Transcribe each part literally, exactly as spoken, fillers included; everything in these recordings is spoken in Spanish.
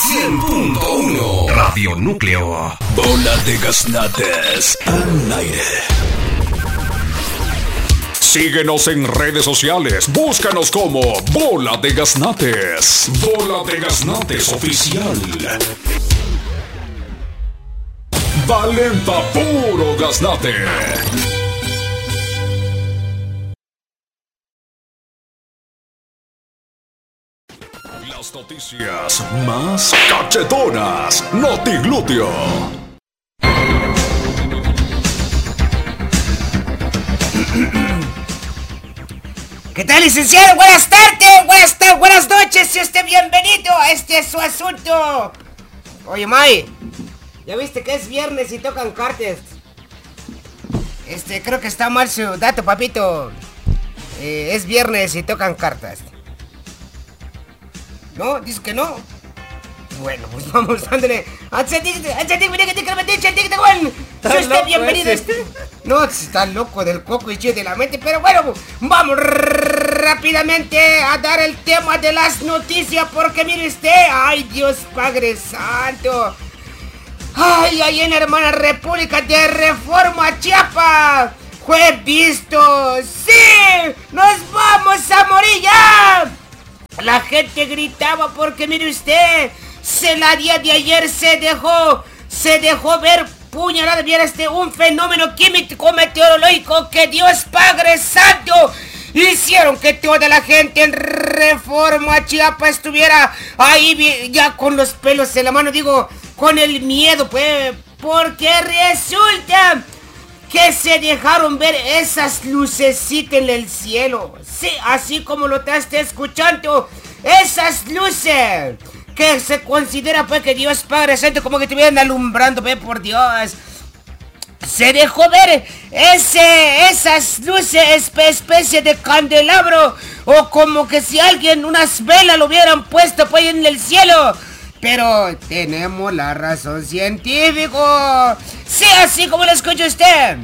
cien punto uno Radio Núcleo. Bola de gaznates al aire. Síguenos en redes sociales. Búscanos como Bola de Gaznates. Bola de Gaznates Oficial. Valenta puro gaznate. Las noticias más cachetonas. Notiglúteo. ¿Qué tal, licenciado? Buenas tardes, buenas tardes, buenas noches y este bienvenido a este su asunto. Oye, May, ¿ya viste que es viernes y tocan cartas? Este, creo que está mal su dato, papito. Eh, es viernes y tocan cartas. ¿No? ¿Dices que no? Bueno, pues vamos dándole. Si usted bienvenido este. No, está loco del coco y chido de la mente. Pero bueno, vamos rápidamente a dar el tema de las noticias. Porque mire usted, ay Dios Padre Santo. Ay, ahí en la hermana República de Reforma, Chiapas, fue visto. ¡Sí! ¡Nos vamos a morir ya! La gente gritaba porque mire usted, se la día de ayer se dejó, se dejó ver puñalada, viera este un fenómeno químico meteorológico que Dios Padre Santo hicieron que toda la gente en Reforma Chiapas estuviera ahí ya con los pelos en la mano, digo, con el miedo, pues, porque resulta que se dejaron ver esas lucecitas en el cielo. Sí, así como lo estás escuchando, esas luces que se considera pues que Dios Padre Santo como que estuvieran alumbrando, pues, por Dios. Se dejó ver ese, esas luces, espe, especie de candelabro, o como que si alguien unas velas lo hubieran puesto pues en el cielo. Pero tenemos la razón científica. Sí, así como lo escucha usted.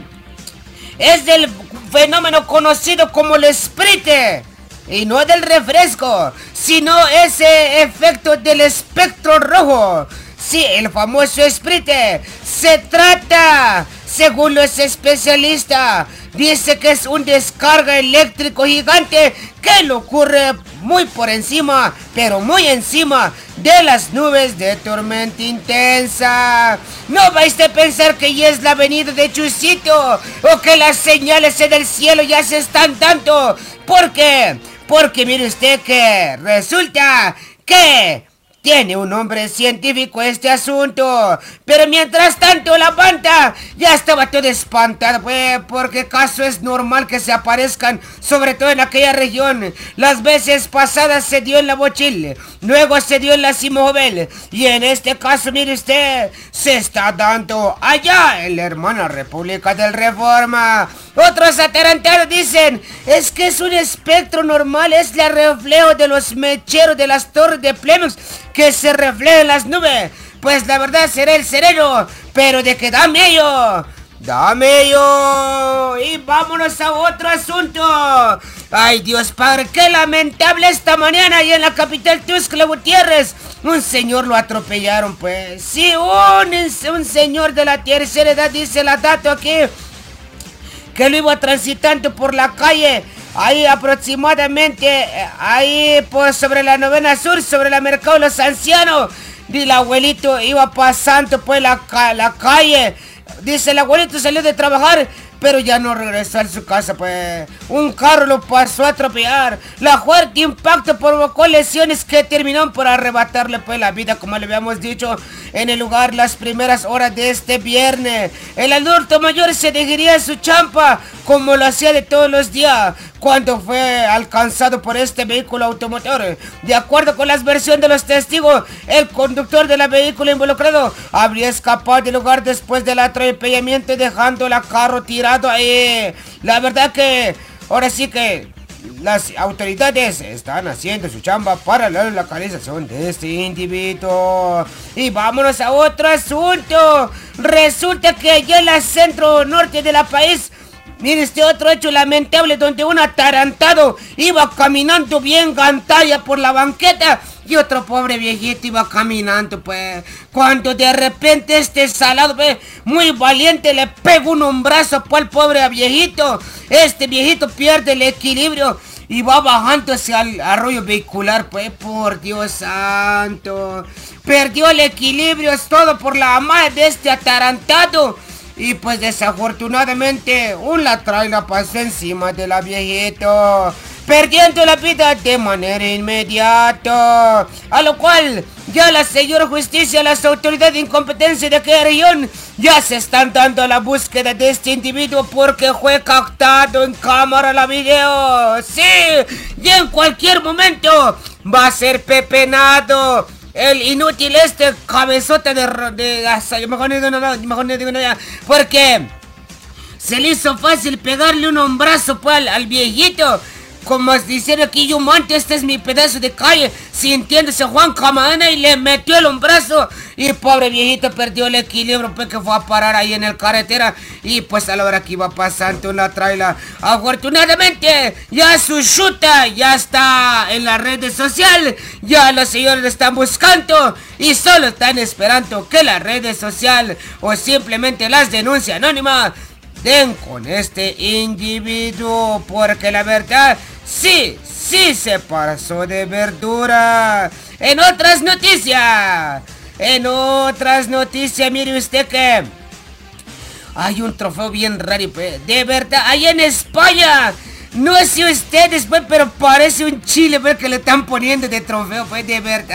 Es del fenómeno conocido como el sprite. Y no del refresco, sino ese efecto del espectro rojo. Sí, el famoso sprite. Se trata, según los especialistas, dice que es un descarga eléctrico gigante que le ocurre muy por encima, pero muy encima de las nubes de tormenta intensa. No vais a pensar que ya es la venida de Chusito o que las señales en el cielo ya se están dando. ¿Por qué? Porque mire usted que resulta que tiene un nombre científico este asunto. Pero mientras tanto la banda ya estaba toda espantada, pues, porque caso es normal que se aparezcan, sobre todo en aquella región. Las veces pasadas se dio en la Bochil, luego se dio en la Simovel, y en este caso, mire usted, se está dando allá en la hermana República del Reforma. Otros atarantados dicen, es que es un espectro normal, es el reflejo de los mecheros de las torres de Plemux que se refleja en las nubes. Pues la verdad será el sereno, pero de que da mello, da mello. Y vámonos a otro asunto. Ay Dios Padre, qué lamentable esta mañana y en la capital Tuxtla Gutiérrez. Un señor lo atropellaron, pues. Sí, un, un señor de la tercera edad, dice la dato aquí, que lo iba transitando por la calle, ahí aproximadamente, ahí pues sobre la novena sur, sobre la Mercado de los Ancianos. Y el abuelito iba pasando pues la, la calle. Dice, el abuelito salió de trabajar, pero ya no regresó a su casa, pues. Un carro lo pasó a atropellar. La fuerte impacto provocó lesiones que terminaron por arrebatarle, pues, la vida, como le habíamos dicho en el lugar las primeras horas de este viernes. El adulto mayor se dirigiría a su champa, como lo hacía de todos los días, cuando fue alcanzado por este vehículo automotor. De acuerdo con las versiones de los testigos, el conductor del vehículo involucrado habría escapado del lugar después del atropellamiento, dejando el carro tirado ahí. La verdad que ahora sí que las autoridades están haciendo su chamba para la localización de este individuo. Y vámonos a otro asunto. Resulta que allá en el centro norte de la país, mire este otro hecho lamentable, donde un atarantado iba caminando bien gantalla por la banqueta y otro pobre viejito iba caminando, pues. Cuando de repente este salado, pues, muy valiente, le pega un hombrazo, pues, al pobre viejito. Este viejito pierde el equilibrio y va bajando hacia el arroyo vehicular, pues, por Dios santo. Perdió el equilibrio, es todo por la madre de este atarantado. Y pues desafortunadamente una traila pasó encima de la viejito, perdiendo la vida de manera inmediata. A lo cual ya la señora justicia, las autoridades de incompetencia de aquella región ya se están dando a la búsqueda de este individuo porque fue captado en cámara la video. Sí, y en cualquier momento va a ser pepenado el inútil este cabezota de... de, de mejor no digo nada, mejor no digo nada, porque se le hizo fácil pegarle un hombrazo, pues, al, al viejito. Como diciendo aquí, yo monte, este es mi pedazo de calle, sintiéndose Juan Camadena, y le metió el hombrazo. Y pobre viejito perdió el equilibrio, pues, que fue a parar ahí en el carretera. Y pues a la hora que iba pasando una traila, afortunadamente ya su chuta ya está en las redes sociales. Ya los señores están buscando y solo están esperando que las redes sociales o simplemente las denuncias anónimas den con este individuo, porque la verdad sí, sí se pasó de verdura. En otras noticias, en otras noticias, mire usted que hay un trofeo bien raro, pues, de verdad, ahí en España. No sé ustedes, pues, pero parece un chile, pues, que le están poniendo de trofeo, pues, de verdad.